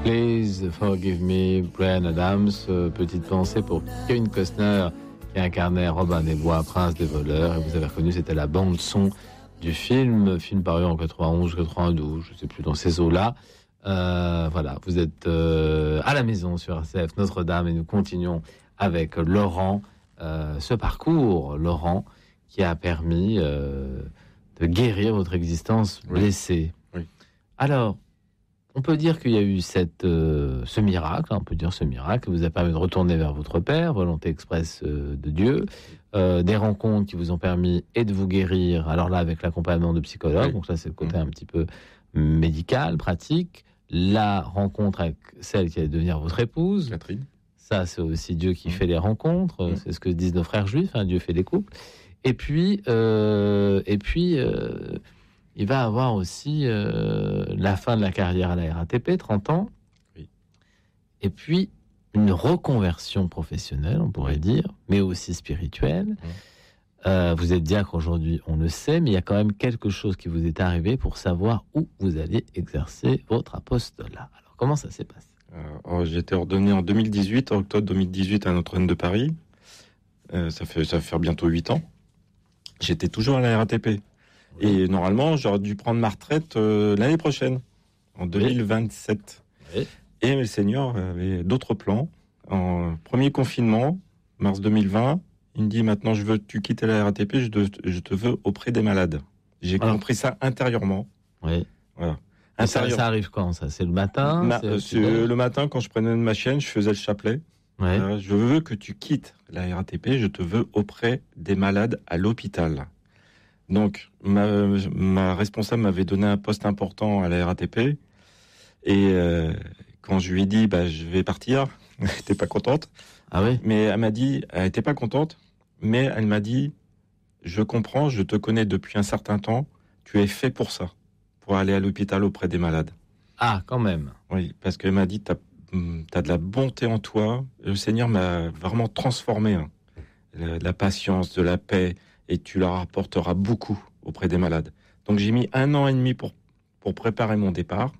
Please Forgive Me, Bryan Adams. Petite pensée pour Kevin Costner qui incarnait Robin des Bois, prince des voleurs. Et vous avez reconnu, c'était la bande-son du film paru en 91, 92, je ne sais plus, dans ces eaux-là. Voilà, vous êtes à la maison sur RCF Notre-Dame et nous continuons avec Laurent. Ce parcours, Laurent, qui a permis de guérir votre existence blessée. Oui. Alors, on peut dire qu'il y a eu ce miracle, qui vous a permis de retourner vers votre Père, volonté expresse de Dieu, des rencontres qui vous ont permis et de vous guérir, alors là avec l'accompagnement de psychologues, donc ça c'est le côté un petit peu médical, pratique, la rencontre avec celle qui allait devenir votre épouse, Catherine. Ça c'est aussi Dieu qui fait les rencontres, c'est ce que disent nos frères juifs, Dieu fait les couples, et puis il va avoir aussi la fin de la carrière à la RATP, 30 ans. Oui. Et puis, une reconversion professionnelle, on pourrait dire, mais aussi spirituelle. Vous êtes diacre aujourd'hui, on le sait, mais il y a quand même quelque chose qui vous est arrivé pour savoir où vous allez exercer votre apostolat. Alors, comment ça s'est passé ? J'ai été ordonné en 2018, en octobre 2018 à Notre-Dame de Paris. Ça fait faire bientôt 8 ans. J'étais toujours à la RATP. Et normalement, j'aurais dû prendre ma retraite l'année prochaine, en 2027. Oui. Et le Seigneur avait d'autres plans. En premier confinement, mars 2020, il me dit, maintenant, je veux que tu quittes la RATP, je te veux auprès des malades. J'ai compris ça intérieurement. Oui. Voilà. Ça arrive quand, ça ? C'est le matin Le matin, quand je prenais ma chaîne, je faisais le chapelet. Ouais. Je veux que tu quittes la RATP, je te veux auprès des malades à l'hôpital. Donc, ma responsable m'avait donné un poste important à la RATP. Et quand je lui ai dit, je vais partir, elle n'était pas contente. Ah oui ? Mais elle m'a dit, elle n'était pas contente, mais elle m'a dit, je comprends, je te connais depuis un certain temps, tu es fait pour ça, pour aller à l'hôpital auprès des malades. Ah, quand même. Oui, parce qu'elle m'a dit, t'as de la bonté en toi. Le Seigneur m'a vraiment transformé. La patience, de la paix, et tu leur apporteras beaucoup auprès des malades. Donc j'ai mis 1 an et demi pour préparer mon départ.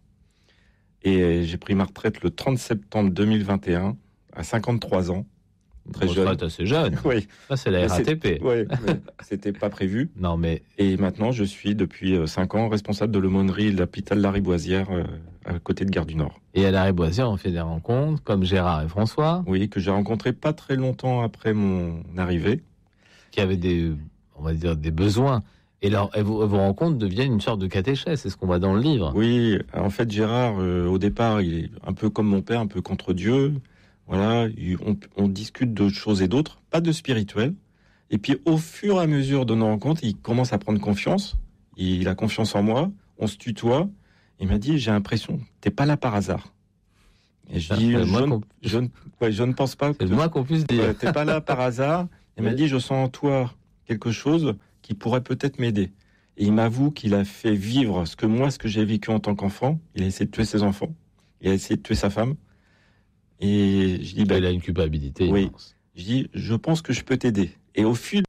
Et j'ai pris ma retraite le 30 septembre 2021, à 53 ans. Très jeune. Retraite assez jeune. Oui. Ça, c'est la RATP. Oui, c'était pas prévu. Non, mais... Et maintenant, je suis depuis 5 ans responsable de l'aumônerie de l'hôpital Lariboisière, à côté de Gare du Nord. Et à Lariboisière, on fait des rencontres, comme Gérard et François. Oui, que j'ai rencontré pas très longtemps après mon arrivée. Qui avaient des besoins. Et vos rencontres deviennent une sorte de catéchèse, c'est ce qu'on voit dans le livre. Oui, en fait, Gérard, au départ, il est un peu comme mon père, un peu contre Dieu. Voilà, on discute de choses et d'autres, pas de spirituel. Et puis, au fur et à mesure de nos rencontres, il commence à prendre confiance. Il a confiance en moi. On se tutoie. Il m'a dit, j'ai l'impression, t'es pas là par hasard. Et je dis, je ne pense pas. C'est le moins qu'on puisse dire. T'es pas là par hasard. Il m'a dit, je sens en toi quelque chose qui pourrait peut-être m'aider. Et il m'avoue qu'il a fait vivre ce que j'ai vécu en tant qu'enfant. Il a essayé de tuer ses enfants. Il a essayé de tuer sa femme. Et je dis, il a une culpabilité immense. Je dis, je pense que je peux t'aider. Et au fil,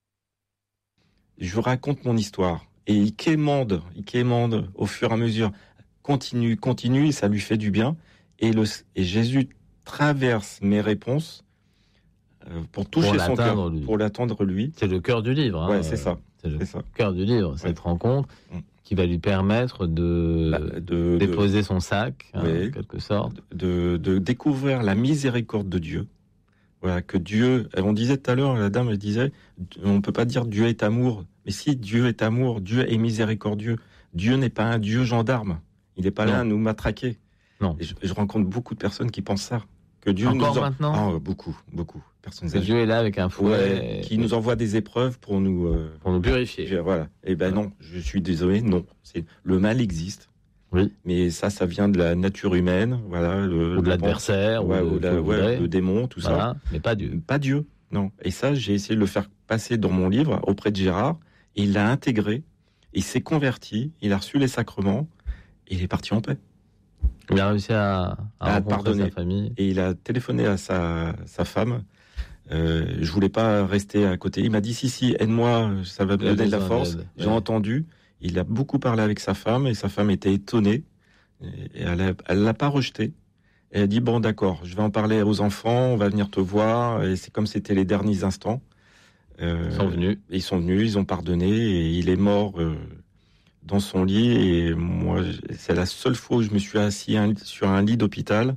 je raconte mon histoire. Et il quémande au fur et à mesure. Continue, et ça lui fait du bien. Et Jésus traverse mes réponses pour toucher son cœur, pour l'atteindre lui. C'est le cœur du livre. Ouais, c'est ça. C'est le cœur du livre, cette rencontre qui va lui permettre de déposer son sac, en quelque sorte. De découvrir la miséricorde de Dieu. Voilà, que Dieu, on disait tout à l'heure, la dame, elle disait, on ne peut pas dire Dieu est amour. Mais si Dieu est amour, Dieu est miséricordieux. Dieu n'est pas un Dieu gendarme. Il n'est pas là à nous matraquer. Non. Et je rencontre beaucoup de personnes qui pensent ça. Que Dieu encore maintenant beaucoup. Personnes Dieu est là avec un fouet. Qui nous envoie des épreuves pour nous purifier. Voilà. Et non, je suis désolé, non. Le mal existe. Oui. Mais ça vient de la nature humaine, voilà. Ou de l'adversaire, ou le démon, tout ça. Mais pas Dieu. Pas Dieu, non. Et ça, j'ai essayé de le faire passer dans mon livre auprès de Gérard. Et il l'a intégré. Il s'est converti. Il a reçu les sacrements. Et il est parti en paix. Il a réussi à pardonner sa famille. Et il a téléphoné à sa femme. Je voulais pas rester à côté. Il m'a dit si, aide-moi, ça va me donner de la force. J'ai entendu. Il a beaucoup parlé avec sa femme et sa femme était étonnée. Et elle l'a pas rejeté. Et elle dit, bon, d'accord, je vais en parler aux enfants, on va venir te voir. Et c'est comme c'était les derniers instants. Ils sont venus. Ils sont venus, ils ont pardonné, et il est mort dans son lit. Et moi, c'est la seule fois où je me suis assis sur un lit d'hôpital.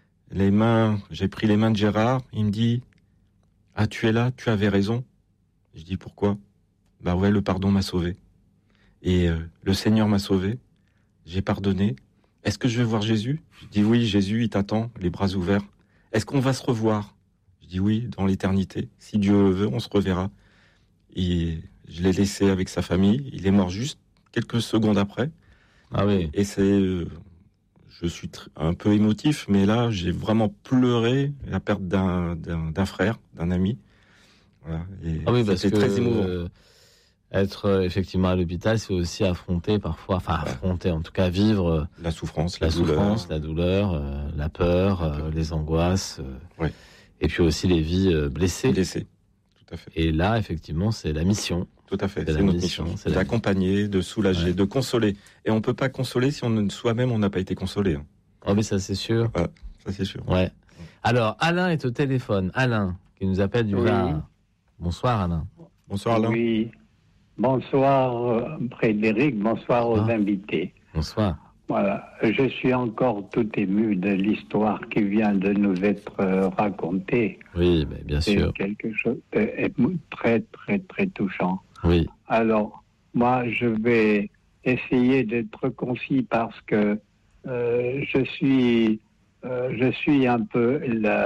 J'ai pris les mains de Gérard. Il me dit, ah, tu es là, tu avais raison. Je dis, pourquoi? Bah ouais, le pardon m'a sauvé. Et le Seigneur m'a sauvé. J'ai pardonné. Est-ce que je vais voir Jésus? Je dis oui, Jésus, il t'attend, les bras ouverts. Est-ce qu'on va se revoir? Je dis oui, dans l'éternité. Si Dieu le veut, on se reverra. Et je l'ai laissé avec sa famille. Il est mort juste quelques secondes après. Ah oui. Et je suis un peu émotif, mais là, j'ai vraiment pleuré la perte d'un frère, d'un ami. Voilà. Et Ah oui, parce que c'était très émouvant. Être effectivement à l'hôpital, c'est aussi affronter parfois, affronter, en tout cas vivre la souffrance, la douleur, la peur, les angoisses, ouais. Et puis aussi les vies blessées. Tout à fait. Et là, effectivement, c'est la mission. Tout à fait, c'est notre mission. C'est d'accompagner, de soulager, de consoler. Et on ne peut pas consoler si soi-même on n'a pas été consolé. Oh, mais ça, c'est sûr. Ouais, ça, c'est sûr. Ouais. Alors, Alain est au téléphone. Alain, qui nous appelle du Var. Bonsoir, Alain. Bonsoir, Alain. Oui. Bonsoir, Frédéric. Bonsoir aux invités. Bonsoir. Voilà. Je suis encore tout ému de l'histoire qui vient de nous être racontée. Oui, mais bien sûr. C'est quelque chose de très, très, très touchant. Oui. Alors, moi, je vais essayer d'être concis parce que je suis un peu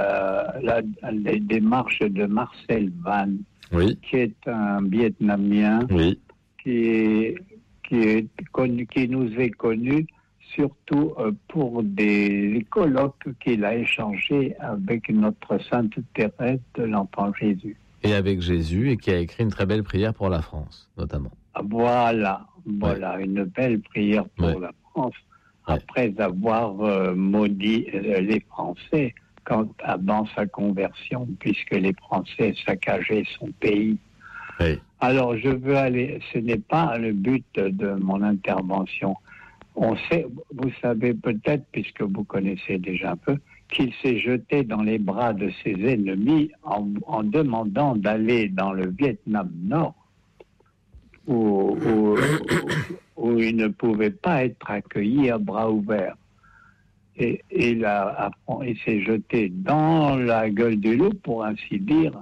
les démarches de Marcel Van, oui. qui est un Vietnamien, oui. qui nous est connu surtout pour des colloques qu'il a échangés avec notre Sainte Thérèse de l'Enfant Jésus. Et avec Jésus, et qui a écrit une très belle prière pour la France, notamment. Voilà, une belle prière pour la France, après avoir maudit les Français avant sa conversion, puisque les Français saccageaient son pays. Oui. Alors, ce n'est pas le but de mon intervention. On sait, vous savez peut-être, puisque vous connaissez déjà un peu, qu'il s'est jeté dans les bras de ses ennemis en demandant d'aller dans le Vietnam Nord, où il ne pouvait pas être accueilli à bras ouverts. Et il s'est jeté dans la gueule du loup, pour ainsi dire,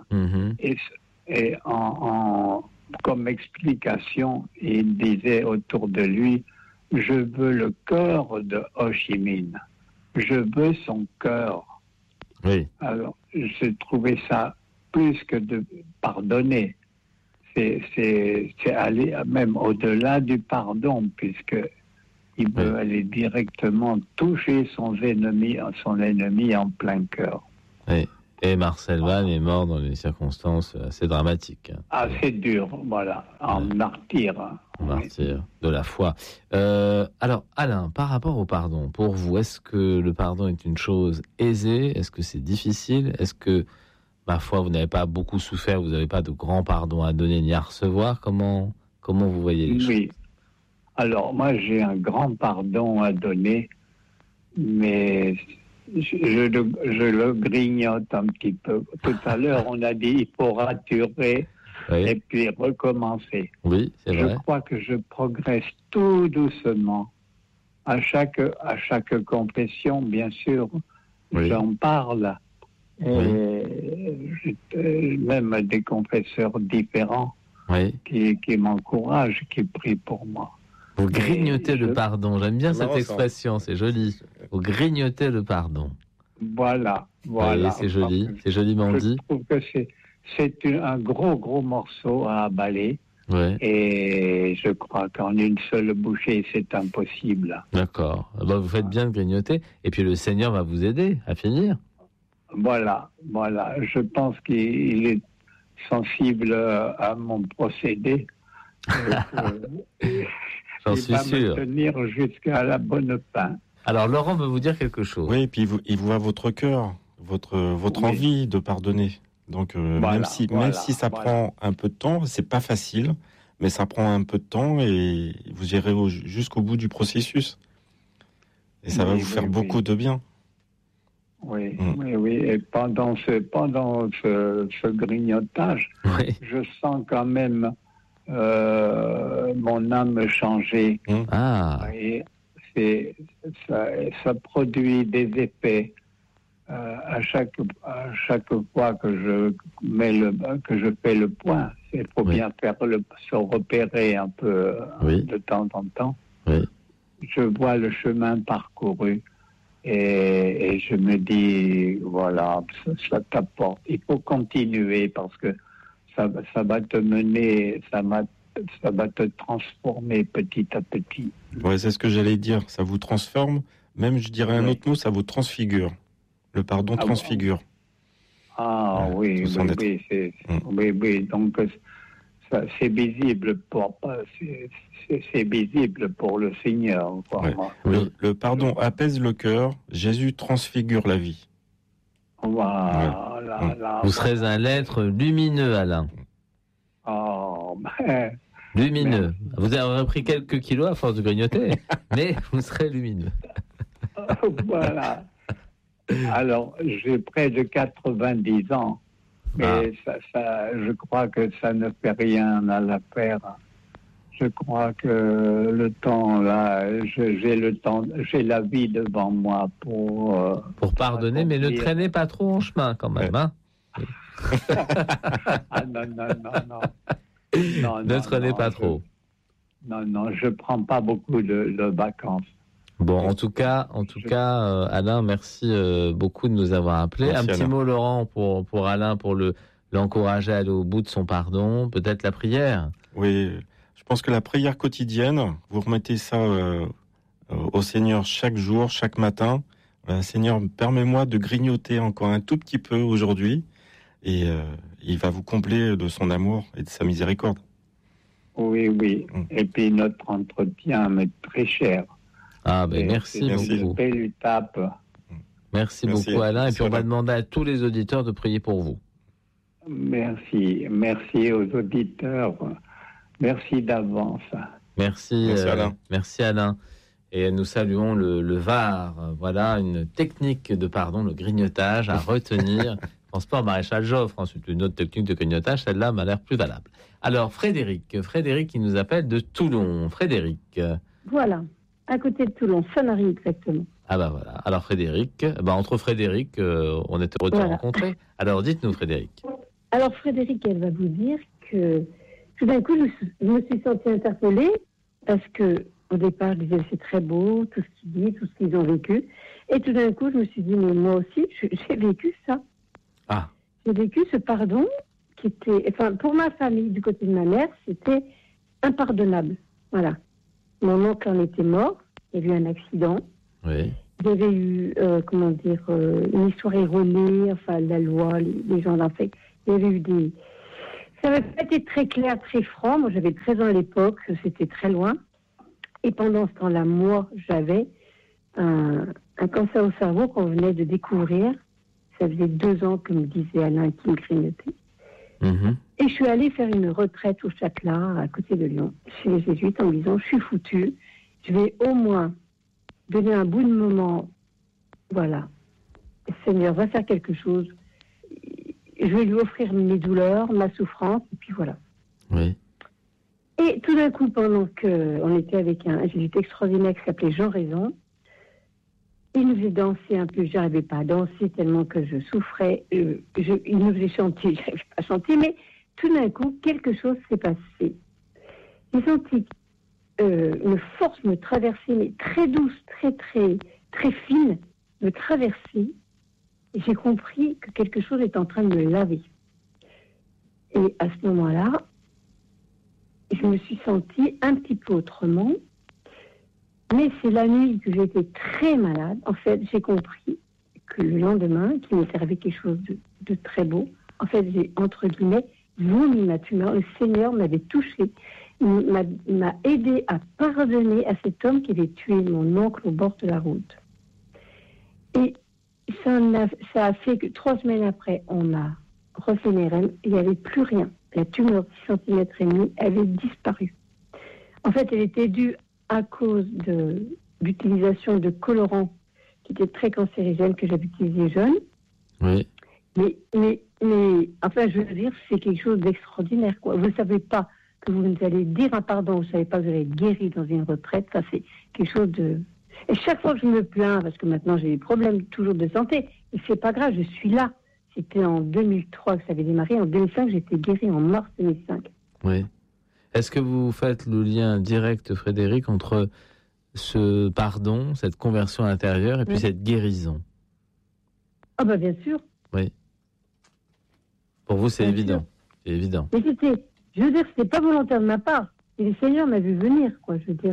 et comme explication, il disait autour de lui, je veux le cœur de Ho Chi Minh. Je veux son cœur. Oui. Alors, j'ai trouvé ça plus que de pardonner. C'est aller même au-delà du pardon, puisque il veut aller directement toucher son ennemi en plein cœur. Oui. Et Marcel Van est mort dans des circonstances assez dramatiques. Assez dures, voilà, en martyr. Martyr de la foi. Alors, Alain, par rapport au pardon, pour vous, est-ce que le pardon est une chose aisée? Est-ce que c'est difficile? Est-ce que, ma foi, vous n'avez pas beaucoup souffert, vous n'avez pas de grand pardon à donner ni à recevoir? Comment vous voyez les choses? Oui. Alors, moi, j'ai un grand pardon à donner, mais je le grignote un petit peu. Tout à l'heure, on a dit il faut raturer et puis recommencer. Oui, c'est vrai. Je crois que je progresse tout doucement. À chaque confession, bien sûr, j'en parle. Et même des confesseurs différents qui m'encouragent, qui prient pour moi. Vous grignotez le pardon. J'aime bien cette expression, c'est joli. Vous grignotez le pardon. Voilà. Oui, c'est joli, c'est joliment dit. Je trouve que c'est un gros morceau à avaler. Ouais. Et je crois qu'en une seule bouchée, c'est impossible. D'accord. Vous faites bien de grignoter. Et puis le Seigneur va vous aider à finir. Voilà. Je pense qu'il est sensible à mon procédé. J'en suis sûr. Il va me tenir jusqu'à la bonne fin. Alors Laurent veut vous dire quelque chose. Oui, et puis il voit votre cœur, votre envie de pardonner. Donc même si ça prend un peu de temps, c'est pas facile, mais ça prend un peu de temps et vous irez jusqu'au bout du processus. Et ça va vous faire beaucoup de bien. Oui, oui. Et pendant ce grignotage, Oui. je sens quand même mon âme changer. Ah, Et ça produit des effets à chaque fois que je fais le point. Il faut Oui. bien se repérer un peu Oui. de temps en temps. oui. Je vois le chemin parcouru et je me dis, voilà, ça t'apporte. Il faut continuer parce que ça va te mener, ça va te transformer petit à petit. Ouais, c'est ce que j'allais dire. Ça vous transforme. Même, je dirais un autre mot, ça vous transfigure. Le pardon transfigure. Ah oui, tout son être. oui. Donc c'est visible c'est visible pour le Seigneur. Ouais. Le pardon apaise le cœur. Jésus transfigure la vie. Voilà. Vous serez un être lumineux, Alain. Oh, Lumineux. Vous avez pris quelques kilos à force de grignoter, mais vous serez lumineux. Voilà. Alors, j'ai près de 90 ans, mais je crois que ça ne fait rien à l'affaire. Je crois que le temps, là, j'ai la vie devant moi pour pardonner, mais ne traînez pas trop en chemin quand même. Hein. Ah non. Ne traînez pas trop. Non, je prends pas beaucoup de vacances. Bon, en tout cas, Alain, merci beaucoup de nous avoir appelés. Merci, un petit Alain. mot, Laurent, pour Alain, pour l'encourager à aller au bout de son pardon. Peut-être la prière. Oui, je pense que la prière quotidienne, vous remettez ça au Seigneur chaque jour, chaque matin. Seigneur, permets-moi de grignoter encore un tout petit peu aujourd'hui, et il va vous combler de son amour et de sa miséricorde. Oui. Et puis notre entretien m'est très cher. Ah, ben merci beaucoup. Merci beaucoup, Alain. Et puis on va demander à tous les auditeurs de prier pour vous. Merci aux auditeurs. Merci d'avance. Merci Alain. Merci Alain. Et nous saluons le VAR. Voilà une technique de pardon, le grignotage à retenir. Je pense pas au maréchal Joffre. C'est une autre technique de grignotage. Celle-là m'a l'air plus valable. Alors Frédéric qui nous appelle de Toulon. Frédéric. Voilà, à côté de Toulon, Sonnery exactement. Ah bah voilà. Alors Frédéric, entre Frédéric, on était heureux de te rencontrer. Alors dites-nous Frédéric. Alors Frédéric, elle va vous dire que tout d'un coup, je me suis sentie interpellée parce que au départ, je disais c'est très beau, tout ce qu'ils disent, tout ce qu'ils ont vécu. Et tout d'un coup, je me suis dit, mais moi aussi, j'ai vécu ça. Ah. J'ai vécu ce pardon qui était, pour ma famille, du côté de ma mère, c'était impardonnable. Voilà. Mon oncle en était mort, il y a eu un accident. Oui. Il y avait eu, une histoire erronée, la loi, les gens l'ont fait. Il y avait eu ça n'avait pas été très clair, très franc. Moi, j'avais 13 ans à l'époque, c'était très loin. Et pendant ce temps-là, moi, j'avais un cancer au cerveau qu'on venait de découvrir. Ça faisait 2 ans que me disait Alain qui me grignotait. Mm-hmm. Et je suis allée faire une retraite au Châtelat, à côté de Lyon, chez les Jésuites, en me disant, je suis foutue, je vais au moins donner un bout de moment, voilà, le Seigneur va faire quelque chose, je vais lui offrir mes douleurs, ma souffrance, et puis voilà. Oui. Et tout d'un coup, pendant qu'on était avec un jésuite extraordinaire qui s'appelait Jean Raison, il nous faisait danser un peu, j'arrivais pas à danser tellement que je souffrais, il nous faisait chanter, j'arrivais pas à chanter, mais tout d'un coup, quelque chose s'est passé. J'ai senti une force me traverser, mais très douce, très, très, très fine, me traverser. Et j'ai compris que quelque chose est en train de me laver. Et à ce moment-là, je me suis sentie un petit peu autrement. Mais c'est la nuit que j'étais très malade. En fait, j'ai compris que le lendemain, qu'il m'était arrivé quelque chose de très beau. En fait, j'ai, entre guillemets, vomi ma tumeur. Le Seigneur m'avait touché. Il m'a aidé à pardonner à cet homme qui avait tué mon oncle au bord de la route. Et ça a fait que 3 semaines après, on a refait les REM. Il n'y avait plus rien. La tumeur de 6,5 cm avait disparu. En fait, elle était due à cause d'utilisation de colorants qui était très cancérigène, que j'avais utilisé jeune. Oui. Mais, enfin, je veux dire, c'est quelque chose d'extraordinaire, quoi. Vous ne savez pas que vous allez dire un pardon, vous ne savez pas que vous allez être guéri dans une retraite, ça c'est quelque chose de... Et chaque fois que je me plains, parce que maintenant j'ai des problèmes toujours de santé, et c'est pas grave, je suis là. C'était en 2003 que ça avait démarré, en 2005 j'étais guérie, en mars 2005. Oui. Est-ce que vous faites le lien direct, Frédéric, entre ce pardon, cette conversion intérieure, et puis cette guérison? Ah bah bien sûr. Oui. Pour vous, c'est évident. C'est évident. Mais je veux dire, c'était pas volontaire de ma part. Et le Seigneur m'a vu venir, quoi. Je veux dire,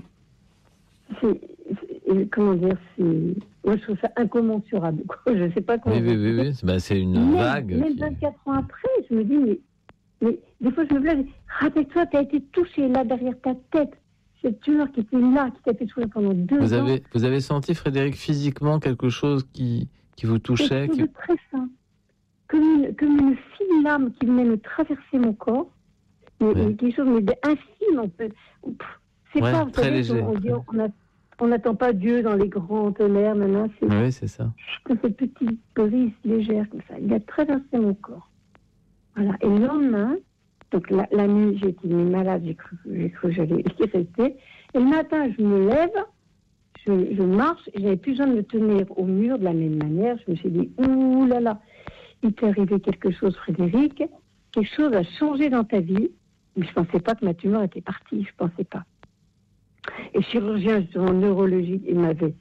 comment dire, moi, je trouve ça incommensurable, quoi. Je sais pas comment... Oui. C'est une vague. Même 24 ans après, je me dis, mais des fois, je me blague. Rappelle-toi, tu as été touché là, derrière ta tête. Cette tumeur qui était là, qui t'a fait souffrir pendant 2 ans. Vous avez senti, Frédéric, physiquement quelque chose qui vous touchait? Quelque chose de très sain. Comme une fine lame qui venait me traverser mon corps. Mais quelque chose d'infime, en fait. C'est pas très léger. On n'attend pas Dieu dans les grands tonnerres, maintenant. Oui, c'est ça. Cette petite brise légère, comme ça. Il a traversé mon corps. Voilà. Et le lendemain, donc la nuit, j'ai été malade, j'ai cru que j'allais y rester. Et le matin, je me lève, je marche, et j'avais plus besoin de me tenir au mur de la même manière. Je me suis dit, ouh là là, il t'est arrivé quelque chose, Frédéric. Quelque chose a changé dans ta vie. Mais je ne pensais pas que ma tumeur était partie, je ne pensais pas. Et le chirurgien justement neurologique, il m'avait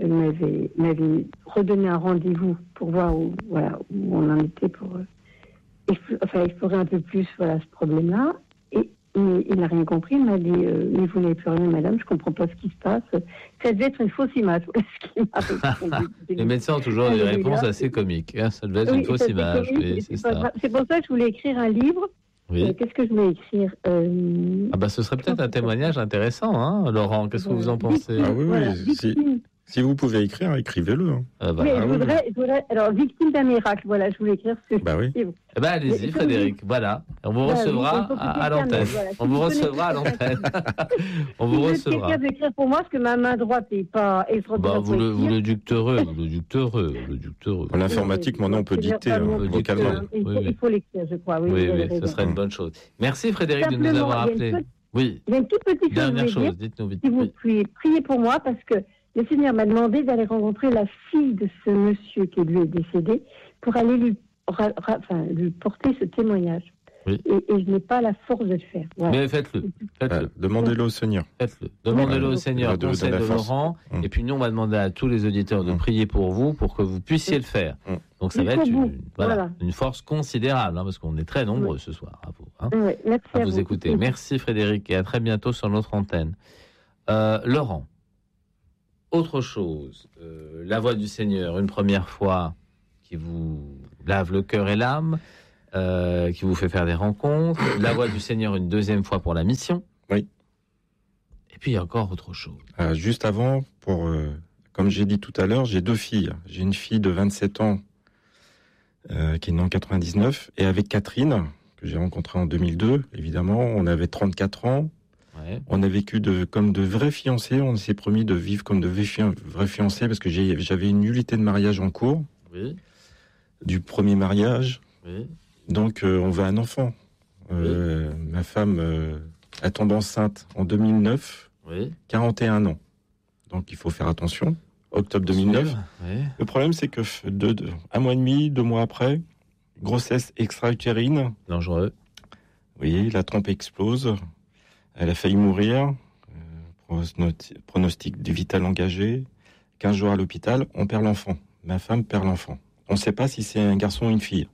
redonné un rendez-vous pour voir où on en était pour explorer un peu plus ce problème-là. Et il n'a rien compris, il m'a dit mais vous n'avez plus rien, madame, je ne comprends pas ce qui se passe. Ça devait être une fausse image. Les médecins ont toujours des réponses assez comiques. Hein, ça devait être une fausse image. C'est pour ça que je voulais écrire un livre. Oui. Qu'est-ce que je vais écrire ce serait peut-être un témoignage intéressant, hein, Laurent. Qu'est-ce que vous en pensez? Ah oui. Si vous pouvez écrire, écrivez-le. Hein. Je voudrais, alors, victime d'un miracle, voilà, je voulais écrire ce livre. Allez-y, Frédéric, voilà. On vous recevra à l'antenne. On vous recevra à l'antenne. On vous recevra. Quelqu'un d'écrire pour moi, parce que ma main droite n'est pas extraordinaire. Vous le dicterez. En l'informatique, maintenant, on peut dicter vocalement. Il faut l'écrire, je crois. Oui, ce serait une bonne chose. Merci, Frédéric, de nous avoir appelés. Oui. Il y a une toute petite dernière chose, dites-nous vite. Si vous pouvez prier pour moi, parce que le Seigneur m'a demandé d'aller rencontrer la fille de ce monsieur qui lui est décédé pour aller lui porter ce témoignage. Oui. Et je n'ai pas la force de le faire. Voilà. Mais faites-le. Demandez-le au Seigneur. Faites-le. Demandez-le au Seigneur, conseil de Laurent. Et puis nous, on va demander à tous les auditeurs de prier pour vous, pour que vous puissiez le faire. Donc ça va être une force considérable, parce qu'on est très nombreux ce soir à vous écouter. Merci Frédéric, et à très bientôt sur notre antenne. Laurent. Autre chose, la voix du Seigneur, une première fois, qui vous lave le cœur et l'âme, qui vous fait faire des rencontres. La voix du Seigneur, une deuxième fois pour la mission. Oui. Et puis, il y a encore autre chose. Juste avant, comme j'ai dit tout à l'heure, j'ai 2 filles. J'ai une fille de 27 ans qui est née en 99, et avec Catherine, que j'ai rencontrée en 2002, évidemment, on avait 34 ans. Ouais. On a vécu comme de vrais fiancés. On s'est promis de vivre comme de vrais fiancés parce que j'avais une nullité de mariage en cours. Oui. Du premier mariage. Oui. Donc, on veut un enfant. Ma femme, elle tombe enceinte en 2009. Oui. 41 ans. Donc, il faut faire attention. Octobre 2009. Oui. Le problème, c'est que 1 mois et demi, 2 mois après, grossesse extra-utérine. Dangereux. Oui, la trompe explose. Elle a failli mourir, pronostic vital engagé, 15 jours à l'hôpital, on perd l'enfant. Ma femme perd l'enfant. On ne sait pas si c'est un garçon ou une fille.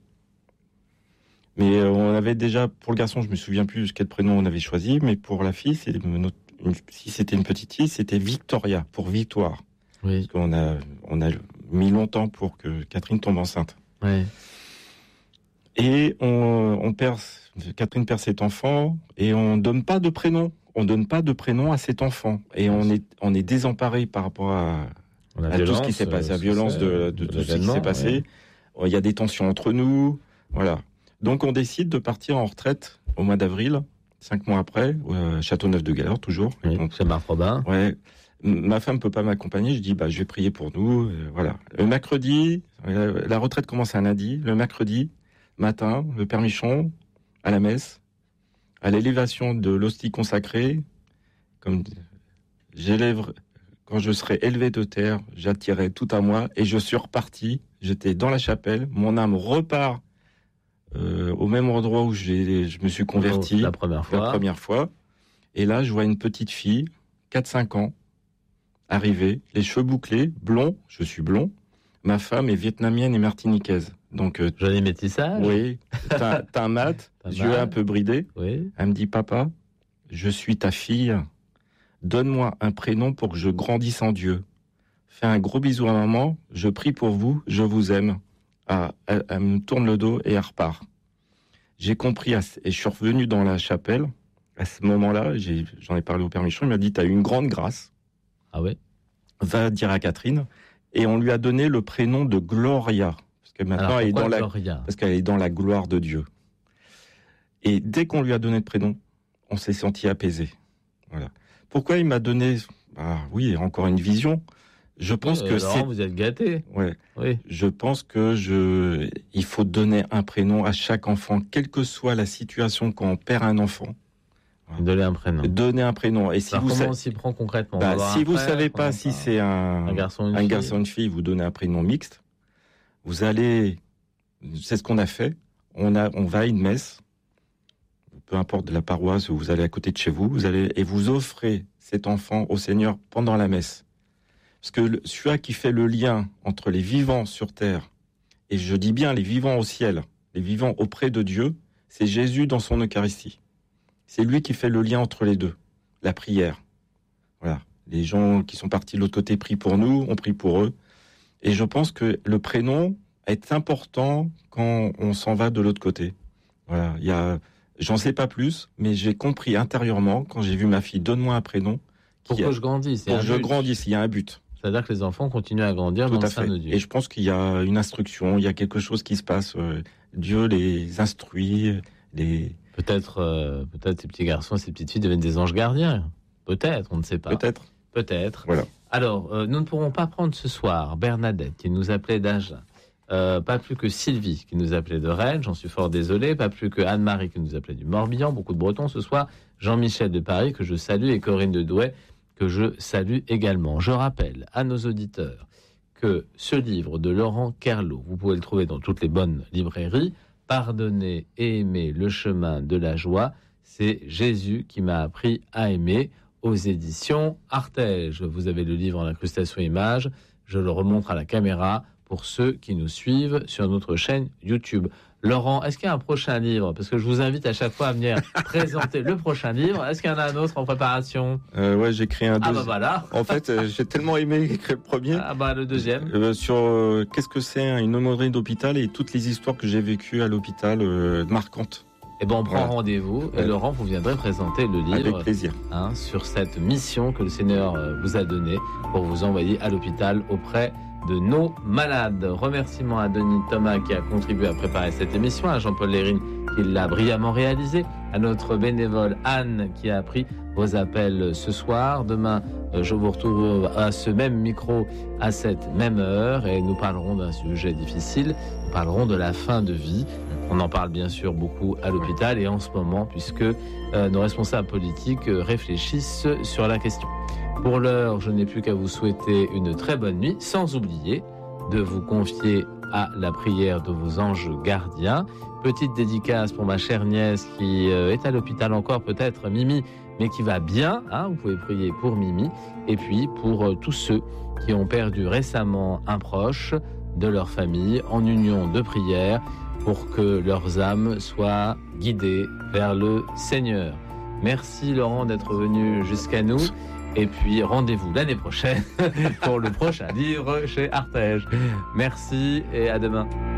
Mais on avait déjà, pour le garçon, je ne me souviens plus quel prénom on avait choisi, mais pour la fille, si c'était une petite fille, c'était Victoria, pour victoire. Oui. Parce qu'on a mis longtemps pour que Catherine tombe enceinte. Oui. Et Catherine perd cet enfant et on donne pas de prénom. On donne pas de prénom à cet enfant. Et on est désemparé par rapport à tout ce qui s'est passé, la violence de tout ce qui s'est passé. Ouais. Il y a des tensions entre nous. Voilà. Donc on décide de partir en retraite au mois d'avril, 5 mois après, Châteauneuf-de-Galeur, toujours. Oui, c'est Marc Robin. Ouais. Ma femme peut pas m'accompagner. Je dis, je vais prier pour nous. Voilà. Le mercredi, la retraite commence un lundi. Le mercredi matin, le Père Michon à la messe, à l'élévation de l'hostie consacrée, comme j'élève, quand je serai élevé de terre, j'attirerai tout à moi, et je suis reparti. J'étais dans la chapelle, mon âme repart au même endroit où je me suis converti la première fois. Et là, je vois une petite fille, 4-5 ans, arriver, les cheveux bouclés, blond, je suis blond. Ma femme est vietnamienne et martiniquaise. Donc, joli métissage. Oui, teint mat, yeux un peu bridés. Oui. Elle me dit, papa, je suis ta fille. Donne-moi un prénom pour que je grandisse en Dieu. Fais un gros bisou à maman. Je prie pour vous. Je vous aime. Elle me tourne le dos et elle repart. J'ai compris et je suis revenu dans la chapelle. À ce moment-là, j'en ai parlé au Père Michon. Il m'a dit, tu as eu une grande grâce. Ah ouais. Va dire à Catherine. Et on lui a donné le prénom de Gloria. Parce que maintenant, elle est dans parce qu'elle est dans la gloire de Dieu. Et dès qu'on lui a donné le prénom, on s'est senti apaisé. Voilà. Pourquoi il m'a donné, oui, encore une vision. Je pense que Laurent, vous êtes gâté. Ouais. Oui. Je pense que il faut donner un prénom à chaque enfant, quelle que soit la situation quand on perd un enfant. Donner un prénom. Donner un prénom. Et si comment on s'y prend concrètement? Si vous savez pas si c'est un garçon ou une fille, vous donnez un prénom mixte. Vous allez, c'est ce qu'on a fait. On va à une messe. Peu importe de la paroisse où vous allez à côté de chez vous, et vous offrez cet enfant au Seigneur pendant la messe. Parce que celui qui fait le lien entre les vivants sur terre, et je dis bien les vivants au ciel, les vivants auprès de Dieu, c'est Jésus dans son Eucharistie. C'est lui qui fait le lien entre les deux, la prière. Voilà. Les gens qui sont partis de l'autre côté prient pour nous, on prie pour eux. Et je pense que le prénom est important quand on s'en va de l'autre côté. Voilà. J'en sais pas plus, mais j'ai compris intérieurement, quand j'ai vu ma fille, donne-moi un prénom. Pour que je grandisse. Pour que je grandisse, il y a un but. C'est-à-dire que les enfants continuent à grandir dans le sein de Dieu. Et je pense qu'il y a une instruction, il y a quelque chose qui se passe. Dieu les instruit. Peut-être ces petits garçons, ces petites filles deviennent des anges gardiens. Peut-être, on ne sait pas. Peut-être. Voilà. Alors, nous ne pourrons pas prendre ce soir Bernadette, qui nous appelait d'Agen. Pas plus que Sylvie qui nous appelait de Rennes, j'en suis fort désolé, pas plus que Anne-Marie qui nous appelait du Morbihan, beaucoup de Bretons ce soir, Jean-Michel de Paris que je salue et Corinne de Douai que je salue également. Je rappelle à nos auditeurs que ce livre de Laurent Kerlot, vous pouvez le trouver dans toutes les bonnes librairies, Pardonner et aimer le chemin de la joie, c'est Jésus qui m'a appris à aimer, aux éditions Artege. Vous avez le livre en incrustation image, je le remontre à la caméra pour ceux qui nous suivent sur notre chaîne YouTube. Laurent, est-ce qu'il y a un prochain livre? Parce que je vous invite à chaque fois à venir présenter le prochain livre. Est-ce qu'il y en a un autre en préparation? Ouais, j'ai écrit un deuxième. Ah voilà. En fait, j'ai tellement aimé écrire le premier. Le deuxième. Sur qu'est-ce que c'est une aumônerie d'hôpital et toutes les histoires que j'ai vécues à l'hôpital marquantes. Eh ben, on prend rendez-vous. Et Laurent, vous viendrez présenter le livre. Avec plaisir. Sur cette mission que le Seigneur vous a donnée pour vous envoyer à l'hôpital auprès de nos malades. Remerciements à Denis Thomas qui a contribué à préparer cette émission, à Jean-Paul Lérine qui l'a brillamment réalisé, à notre bénévole Anne qui a pris vos appels ce soir. Demain, je vous retrouve à ce même micro à cette même heure et nous parlerons d'un sujet difficile. Nous parlerons de la fin de vie. On en parle bien sûr beaucoup à l'hôpital et en ce moment puisque nos responsables politiques réfléchissent sur la question. Pour l'heure, je n'ai plus qu'à vous souhaiter une très bonne nuit, sans oublier de vous confier à la prière de vos anges gardiens. Petite dédicace pour ma chère nièce qui est à l'hôpital encore, peut-être Mimi, mais qui va bien. Vous pouvez prier pour Mimi. Et puis pour tous ceux qui ont perdu récemment un proche de leur famille, en union de prière, pour que leurs âmes soient guidées vers le Seigneur. Merci Laurent d'être venu jusqu'à nous. Et puis, rendez-vous l'année prochaine pour le prochain livre chez Artege. Merci et à demain.